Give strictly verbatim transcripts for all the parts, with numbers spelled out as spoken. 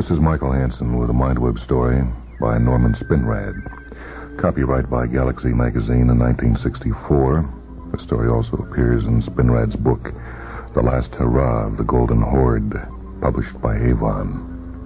This is Michael Hansen with a Mindweb story by Norman Spinrad. Copyright by Galaxy Magazine in nineteen sixty-four. The story also appears in Spinrad's book, The Last Hurrah of the Golden Horde, published by Avon.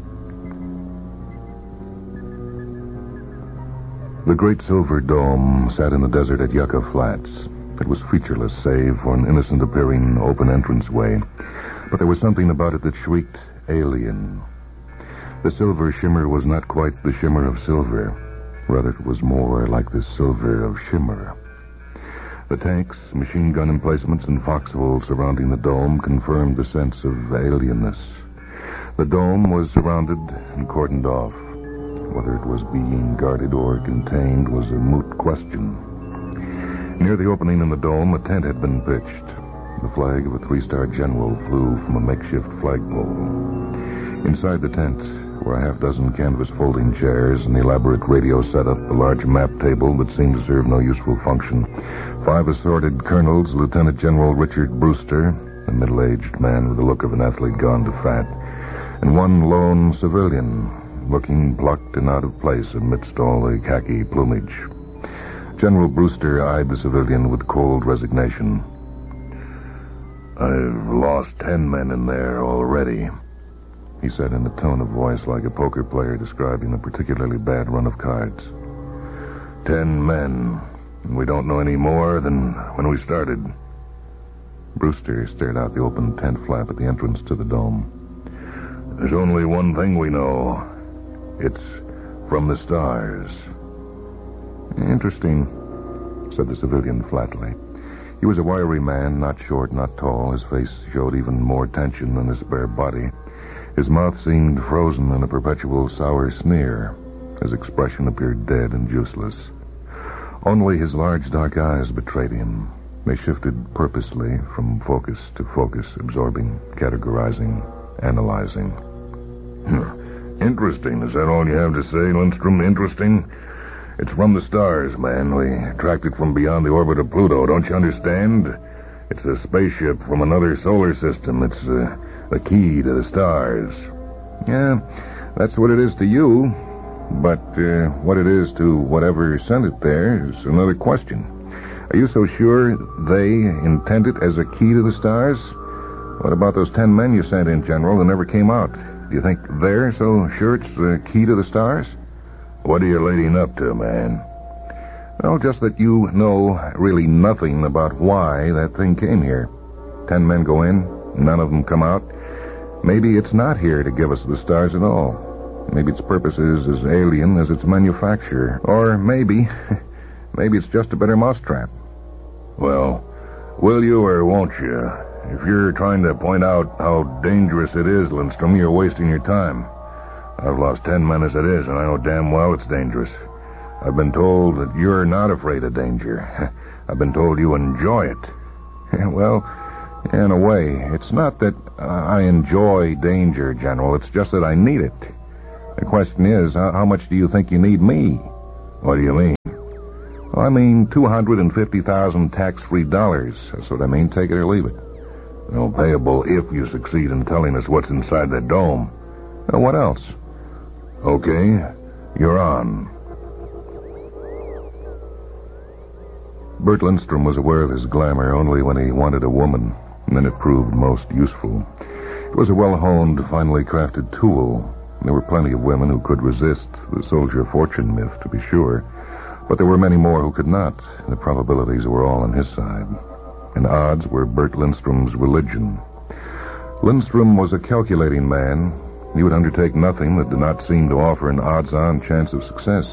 The Great Silver Dome sat in the desert at Yucca Flats. It was featureless save for an innocent-appearing open entranceway, but there was something about it that shrieked alien. The silver shimmer was not quite the shimmer of silver. Rather, it was more like the silver of shimmer. The tanks, machine gun emplacements, and foxholes surrounding the dome confirmed the sense of alienness. The dome was surrounded and cordoned off. Whether it was being guarded or contained was a moot question. Near the opening in the dome, a tent had been pitched. The flag of a three-star general flew from a makeshift flagpole. Inside the tent were a half-dozen canvas folding chairs, an elaborate radio setup, a large map table that seemed to serve no useful function, five assorted colonels, Lieutenant General Richard Brewster, a middle-aged man with the look of an athlete gone to fat, and one lone civilian, looking plucked and out of place amidst all the khaki plumage. General Brewster eyed the civilian with cold resignation. "I've lost ten men in there already," he said in a tone of voice like a poker player describing a particularly bad run of cards. Ten men, and we don't know any more than when we started." Brewster stared out the open tent flap at the entrance to the dome. "There's only one thing we know. It's from the stars." "Interesting," said the civilian flatly. He was a wiry man, not short, not tall. His face showed even more tension than his bare body. His mouth seemed frozen in a perpetual sour sneer. His expression appeared dead and useless. Only his large dark eyes betrayed him. They shifted purposely from focus to focus, absorbing, categorizing, analyzing. "Interesting. Is that all you have to say, Lindstrom? Interesting? It's from the stars, man. We tracked it from beyond the orbit of Pluto. Don't you understand? It's a spaceship from another solar system. It's uh, the key to the stars." "Yeah, that's what it is to you. But uh, what it is to whatever sent it there is another question. Are you so sure they intend it as a key to the stars? What about those ten men you sent in, General, who never came out? Do you think they're so sure it's the key to the stars?" "What are you leading up to, man?" "Well, just that you know really nothing about why that thing came here. Ten men go in, none of them come out. Maybe it's not here to give us the stars at all. Maybe its purpose is as alien as its manufacturer. Or maybe, maybe it's just a better mousetrap." "Well, will you or won't you? If you're trying to point out how dangerous it is, Lindstrom, you're wasting your time. I've lost ten men as it is, and I know damn well it's dangerous. I've been told that you're not afraid of danger. I've been told you enjoy it." "Well, in a way, it's not that uh, I enjoy danger, General. It's just that I need it. The question is, how, how much do you think you need me?" "What do you mean?" "Well, I mean two hundred fifty thousand tax-free dollars. That's what I mean. Take it or leave it." "Well, payable if you succeed in telling us what's inside that dome." "Well, what else?" "Okay, you're on." Bert Lindstrom was aware of his glamour only when he wanted a woman, and then it proved most useful. It was a well-honed, finely crafted tool. There were plenty of women who could resist the soldier fortune myth, to be sure, but there were many more who could not. The probabilities were all on his side, and odds were Bert Lindstrom's religion. Lindstrom was a calculating man. He would undertake nothing that did not seem to offer an odds-on chance of success.